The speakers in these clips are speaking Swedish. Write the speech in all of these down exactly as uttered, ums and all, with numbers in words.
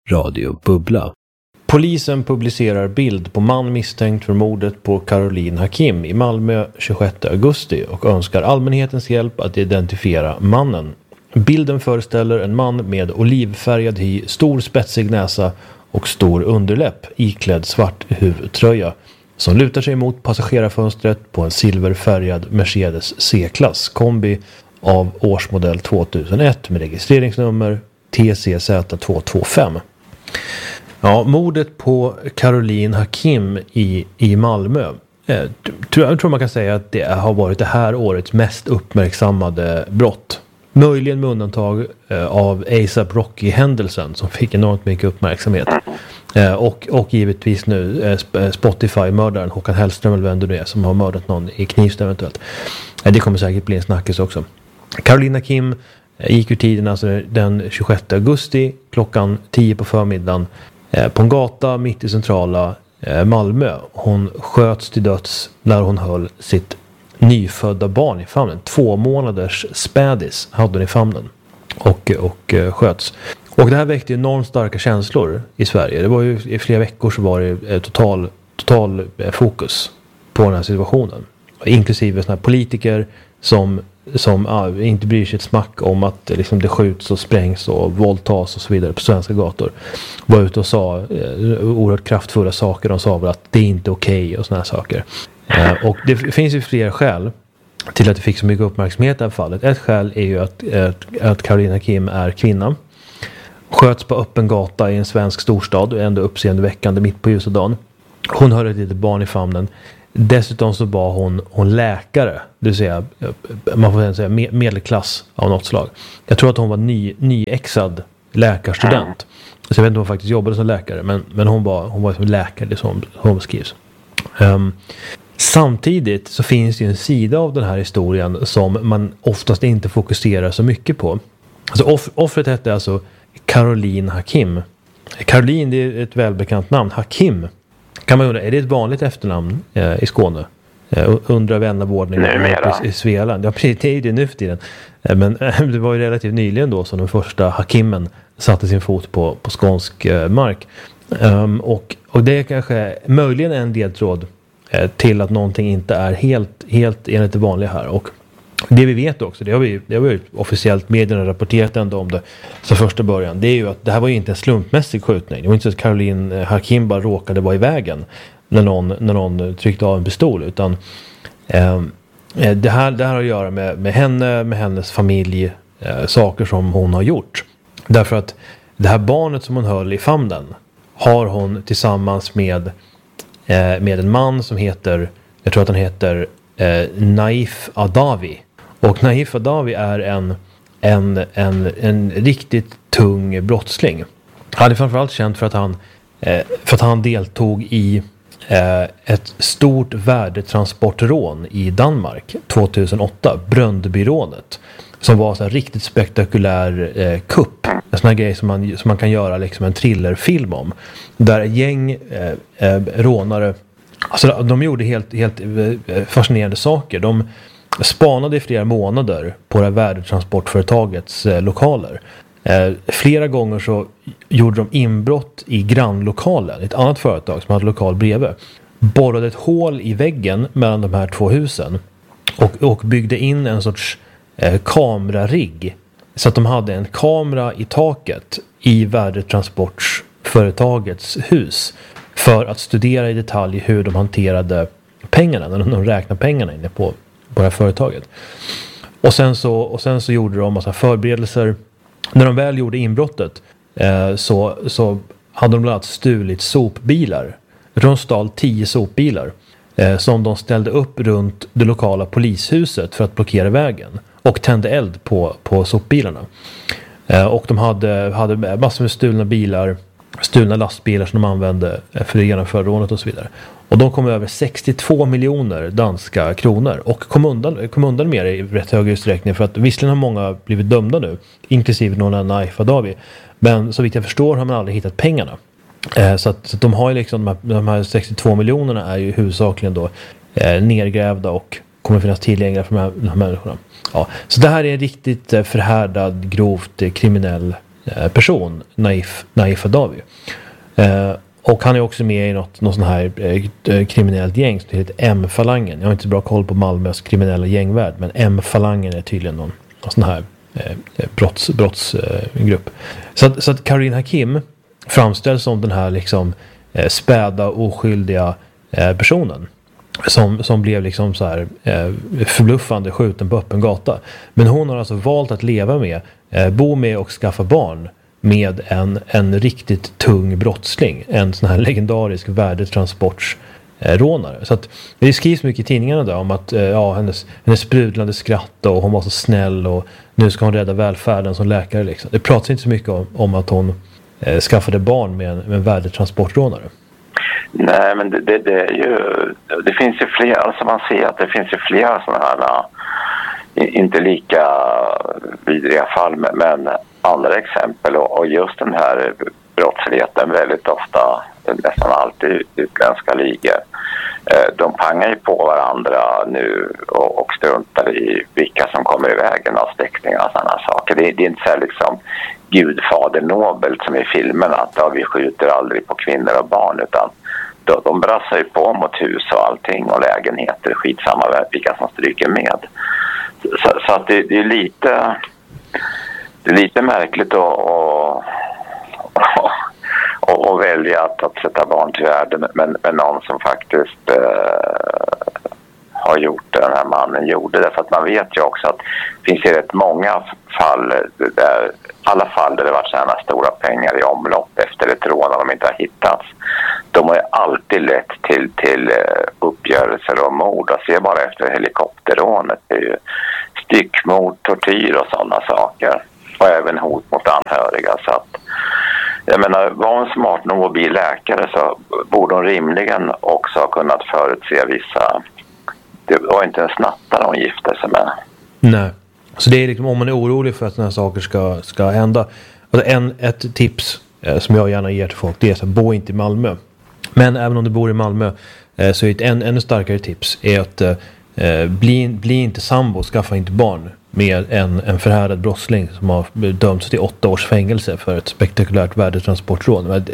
Radio Bubbla. Polisen publicerar bild på man misstänkt för mordet på Caroline Hakim i Malmö tjugosjätte augusti och önskar allmänhetens hjälp att identifiera mannen. Bilden föreställer en man med olivfärgad hy, stor spetsig näsa och stor underläpp, iklädd svart huvudtröja, som lutar sig mot passagerarfönstret på en silverfärgad Mercedes C-klass kombi av årsmodell tvåtusenett med registreringsnummer T C Z två två fem. Ja, mordet på Caroline Hakim i, i Malmö. Eh, tror, jag tror man kan säga att det har varit det här årets mest uppmärksammade brott. Möjligen med undantag eh, av A$AP Rocky-händelsen som fick enormt mycket uppmärksamhet. Eh, och, och givetvis nu eh, Spotify-mördaren Håkan Hellström eller vem det är som har mördat någon i Knivsta eventuellt. Eh, det kommer säkert bli en snackis också. Caroline Hakim eh, gick ur tiden alltså den tjugosjätte augusti klockan tio på förmiddagen eh, på en gata mitt i centrala eh, Malmö. Hon sköts till döds när hon höll sitt nyfödda barn i famnen. Två månaders spädis hade hon i famnen och, och uh, sköts. Och det här väckte enormt starka känslor i Sverige. Det var ju i flera veckor så var det eh, total, total eh, fokus på den här situationen. Inklusive såna här politiker som, som ah, inte bryr sig ett smack om att eh, liksom, det skjuts och sprängs och våldtas och så vidare på svenska gator. Var ute och sa eh, oerhört kraftfulla saker. De sa väl att det är inte okej okay och såna här saker. Uh, och det finns ju flera skäl till att det fick så mycket uppmärksamhet i det här fallet. Ett skäl är ju att, att, att Caroline Hakim är kvinna. Sköts på öppen gata i en svensk storstad och ändå uppseendeväckande mitt på ljusa dagen. Hon hörde ett litet barn i famnen. Dessutom så var hon, hon läkare. Det vill säga, man får säga medelklass av något slag. Jag tror att hon var ny, nyexad läkarstudent. Så jag vet inte om hon faktiskt jobbade som läkare. Men, men hon var, hon var som läkare, det som hon beskrivs. Um, Samtidigt så finns det ju en sida av den här historien som man oftast inte fokuserar så mycket på. Alltså off- offret hette alltså Caroline Hakim. Caroline, det är ett välbekant namn. Hakim kan man undra, är det ett vanligt efternamn eh, i Skåne? Eh, undrar vänavårdningen i, i Svealand. Ja, precis, det är ju det nu för tiden. Eh, men eh, det var ju relativt nyligen då som den första Hakimen satte sin fot på, på skånsk eh, mark. Um, och, och det är kanske möjligen en deltråd till att någonting inte är helt, helt enligt det vanliga här. Och det vi vet också, det har vi, det har vi officiellt medierna rapporterat ändå om det så första början, det är ju att det här var ju inte en slumpmässig skjutning. Det var inte så att Caroline Hakim bara råkade vara i vägen när någon, när någon tryckte av en pistol, utan eh, det, här, det här har att göra med, med henne, med hennes familj, eh, saker som hon har gjort. Därför att det här barnet som hon höll i famnen har hon tillsammans med med en man som heter, jag tror att han heter eh, Naif Adawi. Och Naif Adawi är en, en, en, en riktigt tung brottsling. Han är framförallt känd för att han, eh, för att han deltog i eh, ett stort värdetransportrån i Danmark tjugohundraåtta, Brøndbyrånet. Som var så här riktigt spektakulär eh, kupp. En sån här grej som man, som man kan göra liksom en thrillerfilm om. Där ett gäng eh, eh, rånare, alltså de gjorde helt, helt eh, fascinerande saker. De spanade i flera månader på det här värdetransportföretagets eh, lokaler. Eh, flera gånger så gjorde de inbrott i grannlokalen. Ett annat företag som hade lokal bredvid. Borrade ett hål i väggen mellan de här två husen. Och, och byggde in en sorts eh, kamerarigg. Så att de hade en kamera i taket i värdetransportföretagets hus. För att studera i detalj hur de hanterade pengarna. När de räknade pengarna inne på, på det här företaget. Och sen så, och sen så gjorde de massa förberedelser. När de väl gjorde inbrottet eh, så, så hade de bland annat stulit sopbilar. Jag tror de stal tio sopbilar. Eh, som de ställde upp runt det lokala polishuset för att blockera vägen. Och tände eld på, på sopbilarna. Eh, och de hade, hade massor med stulna bilar. Stulna lastbilar som de använde för att genomföra rånet och så vidare. Och de kom över sextiotvå miljoner danska kronor. Och kom undan, kom undan med det i rätt hög utsträckning. För att visserligen har många blivit dömda nu. Inklusive någon Naif Adawi. Men så vitt jag förstår har man aldrig hittat pengarna. Eh, så, att, så att de har ju liksom, de här, de här sextiotvå miljonerna är ju huvudsakligen då eh, nergrävda och kommer finnas tillgängliga för de här, de här människorna. Ja, så det här är en riktigt eh, förhärdad, grovt eh, kriminell eh, person, Naif, Naif Adawi. Eh, och han är också med i något, något sånt här eh, kriminellt gäng som heter M-falangen. Jag har inte så bra koll på Malmös kriminella gängvärld, men M-falangen är tydligen någon, någon sån här eh, brotts, brottsgrupp. Eh, så, att, så att Caroline Hakim framställs som den här liksom eh, späda, oskyldiga eh, personen. Som, som blev liksom så här eh, förbluffande skjuten på öppen gata. Men hon har alltså valt att leva med, eh, bo med och skaffa barn med en, en riktigt tung brottsling. En sån här legendarisk värdetransportsrånare. Eh, så att det skrivs mycket i tidningarna där om att eh, ja, hennes, hennes sprudlande skratt och hon var så snäll och nu ska hon rädda välfärden som läkare. Liksom. Det pratas inte så mycket om, om att hon eh, skaffade barn med en, med en värdetransportrånare. Nej, men det, det, det är ju, det finns ju flera, alltså man ser att det finns ju flera sådana här, inte lika vidriga fall, men andra exempel, och just den här brottsligheten väldigt ofta, nästan alltid utländska ligor. De pangar ju på varandra nu och, och struntar i vilka som kommer i vägen av släktingar och sådana saker. Det, det är inte så här liksom Gudfader nobelt som i filmen, att ja, vi skjuter aldrig på kvinnor och barn, utan de, de brassar ju på mot hus och allting och lägenheter, skitsamma vilka som stryker med. Så, så att det, det är lite det är lite märkligt att och, och, och välja att, att sätta barn till världen, men, men någon som faktiskt eh, har gjort det den här mannen gjorde. Därför att man vet ju också att det finns ju rätt många fall, där, alla fall där det varit sådana stora pengar i omlopp efter ett rån och de inte har hittats. De har ju alltid lett till, till uppgörelser och mord. Och se bara efter helikopterrånet, det är ju styckmord, tortyr och sådana saker. Och även hot mot anhöriga. Så att, jag menar, var hon smart nog att bli läkare, så borde hon rimligen också ha kunnat förutse vissa. Det var inte en snattare hon gifte sig med. Nej, så det är liksom, om man är orolig för att sådana här saker ska, ska hända. Alltså en, ett tips eh, som jag gärna ger till folk, det är så här, bo inte i Malmö. Men även om du bor i Malmö eh, så är ett en, ännu starkare tips är att eh, bli, bli inte sambo, skaffa inte barn med en, en förhärdad brottsling som har dömts till åtta års fängelse för ett spektakulärt värdetransportrån. Och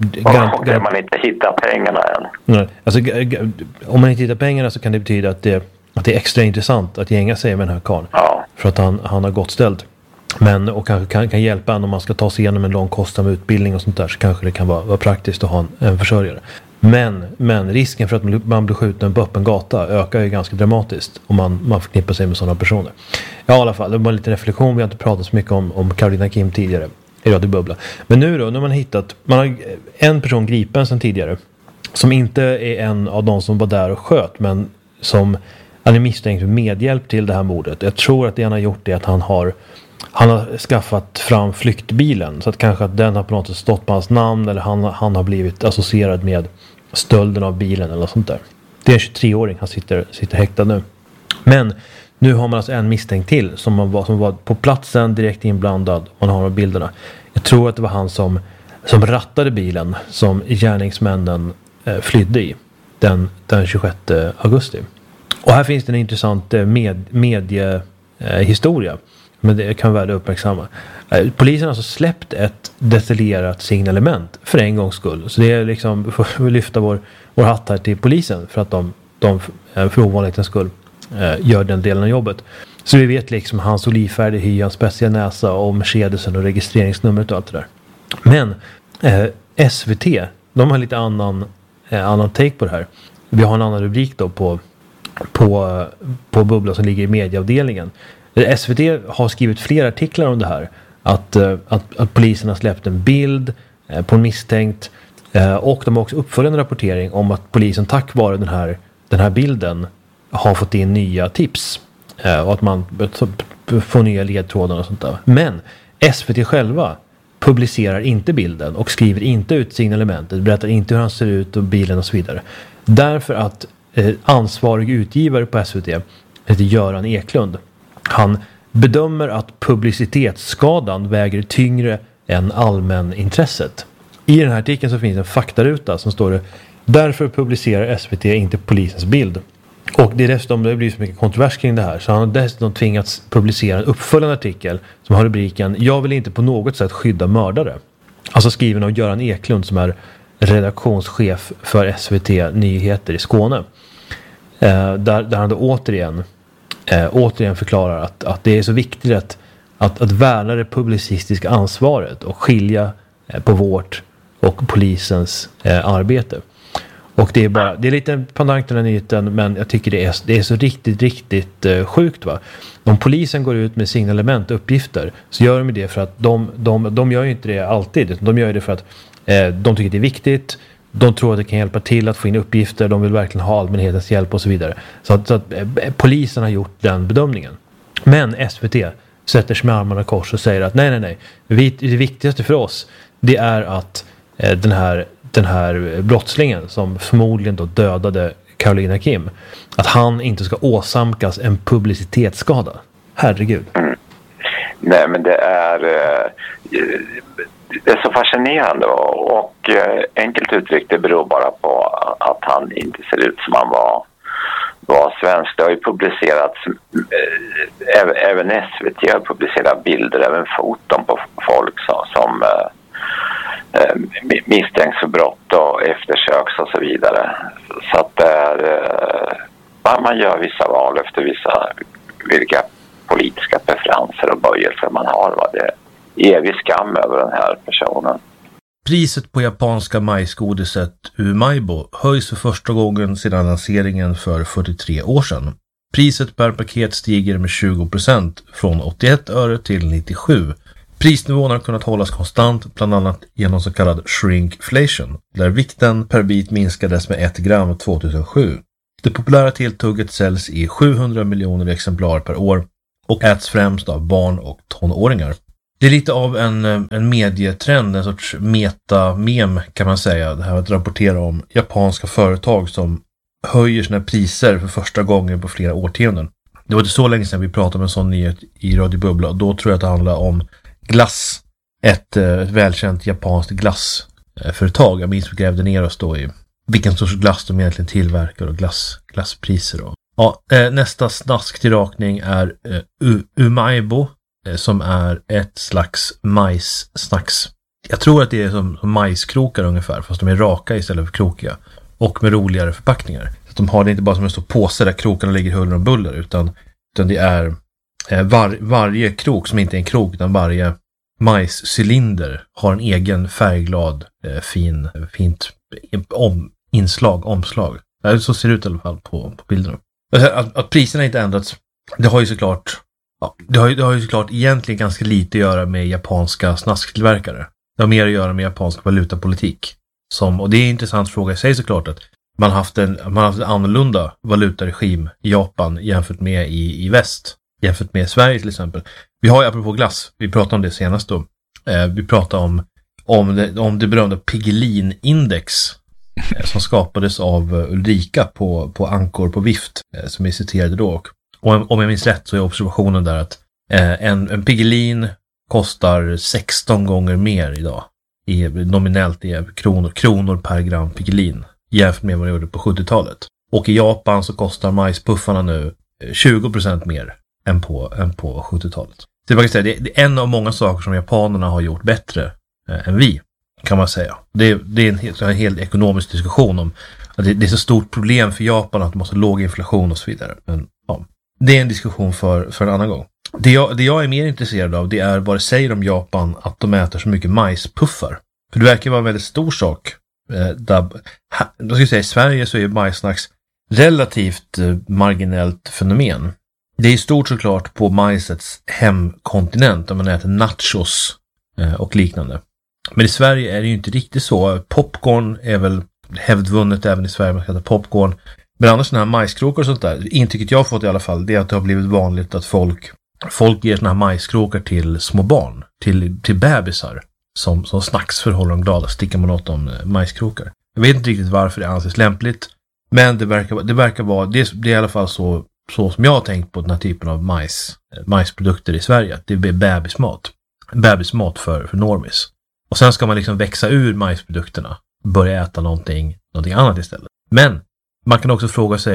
kan man inte hitta pengarna än? Nej, alltså, om man inte hittar pengarna så kan det betyda att det, att det är extra intressant att gänga sig med den här karln. Ja. För att han, han har gått ställd. Men, och kanske kan, kan hjälpa en om man ska ta sig igenom en lång kostsam utbildning och sånt där, så kanske det kan vara, vara praktiskt att ha en, en försörjare. Men, men risken för att man blir skjuten på öppen gata ökar ju ganska dramatiskt om man, man förknippar sig med sådana personer. Ja, i alla fall, det var en liten reflektion. Vi har inte pratat så mycket om, om Caroline Hakim tidigare i Radio Bubbla. Men nu då, när man har hittat, man har en person gripen sedan tidigare som inte är en av de som var där och sköt, men som han är misstänkt för medhjälp till det här mordet. Jag tror att det han har gjort är att han har Han har skaffat fram flyktbilen, så att kanske att den har på något sätt stått på hans namn, eller han, han har blivit associerad med stölden av bilen eller sånt där. Det är en tjugotre-åring, han sitter, sitter häktad nu. Men nu har man alltså en misstänkt till som var, som var på platsen, direkt inblandad. Man har de bilderna. Jag tror att det var han som, som rattade bilen som gärningsmännen eh, flydde i den, den tjugosjätte augusti. Och här finns det en intressant eh, med, mediehistoria. Eh, Men det kan vara värt att uppmärksamma. Polisen har alltså släppt ett detaljerat signalement för en gångs skull. Så det är liksom, vi får lyfta vår, vår hatt här till polisen för att de, de för ovanlighetens skull gör den delen av jobbet. Så vi vet liksom hans olivfärdig hy, hans spetsiga näsa och Mercedesen och registreringsnumret och allt det där. Men eh, S V T, de har lite annan, eh, annan take på det här. Vi har en annan rubrik då på, på, på Bubbla som ligger i medieavdelningen. S V T har skrivit flera artiklar om det här. Att, att, att polisen har släppt en bild eh, på en misstänkt. Eh, och de har också uppföljande rapportering om att polisen tack vare den här, den här bilden har fått in nya tips. Eh, och att man får nya ledtrådar och sånt där. Men S V T själva publicerar inte bilden och skriver inte ut signalementet. Berättar inte hur han ser ut och bilen och så vidare. Därför att eh, ansvarig utgivare på S V T heter Göran Eklund. Han bedömer att publicitetsskadan väger tyngre än allmänintresset. I den här artikeln så finns en faktaruta som står det: därför publicerar S V T inte polisens bild. Och det är dessutom, det blir så mycket kontrovers kring det här, så han har dessutom tvingats publicera en uppföljande artikel som har rubriken "Jag vill inte på något sätt skydda mördare". Alltså skriven av Göran Eklund som är redaktionschef för S V T Nyheter i Skåne. Eh, där, där han då återigen, eh, återigen förklarar att, att det är så viktigt att, att, att värna det publicistiska ansvaret och skilja eh, på vårt och polisens eh, arbete. Och det är bara, det är lite pandang den här nyheten, men jag tycker det är, det är så riktigt, riktigt eh, sjukt va. Om polisen går ut med signalement uppgifter så gör de det för att de, de, de gör ju inte det alltid, utan de gör det för att eh, de tycker det är viktigt, de tror att det kan hjälpa till att få in uppgifter, de vill verkligen ha allmänhetens hjälp och så vidare. Så att, så att eh, polisen har gjort den bedömningen. Men S V T sätter sig med armarna kors och säger att nej, nej, nej, vi, det viktigaste för oss det är att eh, den här den här brottslingen som förmodligen då dödade Caroline Hakim, att han inte ska åsamkas en publicitetsskada. Herregud. Mm. Nej, men det är det är så fascinerande och, och enkelt uttryckt det beror bara på att han inte ser ut som han var var svensk. Det har ju publicerats även S V T har publicerat bilder, även foton på folk som, som misstänks för brott och eftersöks och så vidare. Så att det är, man gör vissa val efter vissa vilka politiska preferenser och böjelser man har. Va? Det är evig skam över den här personen. Priset på japanska majsgodiset Umaibo höjs för första gången sedan lanseringen för fyrtiotre år sedan. Priset per paket stiger med tjugo procent från åttioett öre till nittiosju. Prisnivån har kunnat hållas konstant bland annat genom så kallad shrinkflation, där vikten per bit minskades med ett gram tvåtusensju. Det populära tilltugget säljs i sjuhundra miljoner exemplar per år och äts främst av barn och tonåringar. Det är lite av en, en medietrend, en sorts meta-mem kan man säga, det här att rapportera om japanska företag som höjer sina priser för första gången på flera årtionden. Det var inte så länge sedan vi pratade om en sån nyhet i Radio Bubbla och då tror jag att det handlar om glass, ett, ett välkänt japanskt glassföretag. Jag minns att vi grävde ner oss då i vilken sorts glass de egentligen tillverkar och glass, glasspriser. Och. Ja, nästa snask till rakning är uh, Umaibo uh, som är ett slags majssnacks. Jag tror att det är som, som majskrokar ungefär, fast de är raka istället för krokiga och med roligare förpackningar. Så de har det inte bara som en stor påse där krokarna ligger huller och buller, utan, utan det är Var, varje krok som inte är en krok utan varje majscylinder har en egen färgglad eh, fin, fint om, inslag, omslag. Så ser det ut i alla fall på, på bilderna. Att, att priserna inte ändrats, det har ju såklart ja, det, har ju, det har ju såklart egentligen ganska lite att göra med japanska snasktillverkare. Det har mer att göra med japansk valutapolitik. Som, och det är en intressant fråga i sig såklart att man har haft en, man har haft en annorlunda valutaregim i Japan jämfört med i, i väst. Jämfört med Sverige till exempel. Vi har ju apropå glass, vi pratade om det senast då. Eh, vi pratade om, om, det, om det berömda Piggelin-index eh, som skapades av Ulrika på, på Ankor på Vift eh, som vi citerade då. Och om, om jag minns rätt så är observationen där att eh, en, en Piggelin kostar sexton gånger mer idag. I, nominellt i kronor, kronor per gram Piggelin jämfört med vad det gjorde på sjuttiotalet. Och i Japan så kostar majspuffarna nu tjugo procent mer än på, än på sjuttiotalet. Det är, säga, det är en av många saker som japanerna har gjort bättre eh, än vi, kan man säga. Det är, det är en, helt, en helt ekonomisk diskussion om att det, det är så stort problem för Japan att de måste ha låg inflation och så vidare. Men ja, det är en diskussion för, för en annan gång. Det jag, det jag är mer intresserad av det är vad det säger om Japan att de äter så mycket majspuffar. För det verkar vara en väldigt stor sak. Eh, där, då ska jag säga, i Sverige så är majsnacks relativt eh, marginellt fenomen. Det är stort såklart på majsets hemkontinent där man äter nachos eh, och liknande. Men i Sverige är det ju inte riktigt så. Popcorn är väl hävdvunnet även i Sverige, man ska äta popcorn. Men annars sådana här majskrokar och sånt där, intrycket jag har fått i alla fall, det är att det har blivit vanligt att folk, folk ger sådana här majskrokar till små barn, till, till bebisar. Som, som snacks för att hålla dem glada, stickar man åt dem majskrokar. Jag vet inte riktigt varför det anses lämpligt, men det verkar, det verkar vara, det, det är i alla fall så så som jag har tänkt på den här typen av majs, majsprodukter i Sverige. Det blir bebismat. Bebismat för, för normis. Och sen ska man liksom växa ur majsprodukterna. Börja äta någonting, någonting annat istället. Men man kan också fråga sig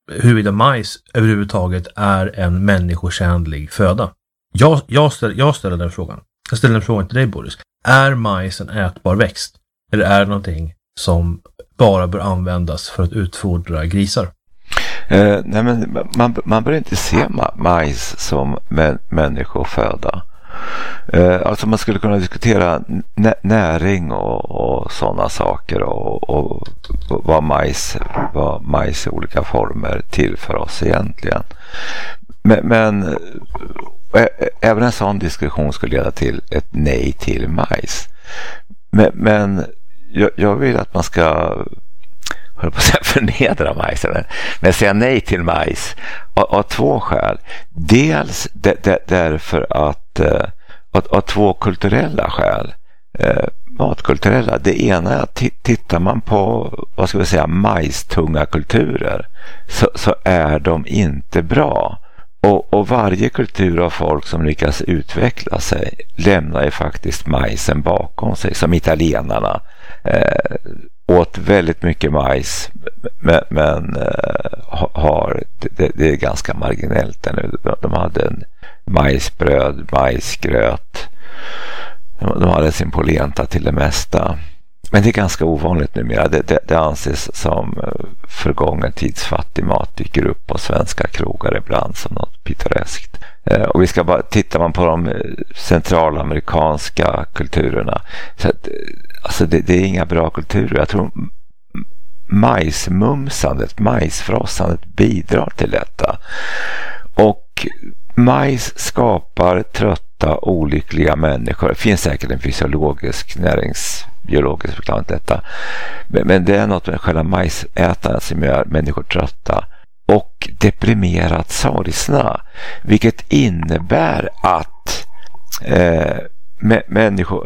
huruvida majs överhuvudtaget är en människotjänlig föda. Jag, jag, ställer, jag ställer den frågan. Jag ställer den frågan till dig, Boris. Är majs en ätbar växt? Eller är det någonting som bara bör användas för att utfodra grisar? Eh, nej men man, man bör inte se ma- majs som mä- människoföda. Eh, alltså man skulle kunna diskutera nä- näring och, och sådana saker och, och, och vad, majs, vad majs i olika former tillför oss egentligen. Men, men ä- även en sån diskussion skulle leda till ett nej till majs. Men, men jag, jag vill att man ska höll på att säga förnedra majs, men säga nej till majs av, av två skäl. Dels de, de, därför att eh, av, av två kulturella skäl. Eh, matkulturella. Det ena är att t- tittar man på, vad ska vi säga, majstunga kulturer så, så är de inte bra. Och, och varje kultur av folk som lyckas utveckla sig lämnar ju faktiskt majsen bakom sig, som italienarna. Eh, åt väldigt mycket majs, men, men uh, har det, det är ganska marginellt nu. De hade en majsbröd, majsgröt, de, de hade sin polenta till det mesta, men det är ganska ovanligt numera. Det, det, det anses som förgången tidsfattig mat, dyker upp på svenska krogar ibland som något pittoreskt. Uh, och vi ska bara, tittar man på de centralamerikanska kulturerna så att, alltså det, det är inga bra kulturer. Jag tror majsmumsandet, majsfrossandet bidrar till detta. Och majs skapar trötta, olyckliga människor. Det finns säkert en fysiologisk, näringsbiologisk förklaring till detta. Men, men det är något med själva majsätandet som gör människor trötta och deprimerat sorgsna. Vilket innebär att eh, människor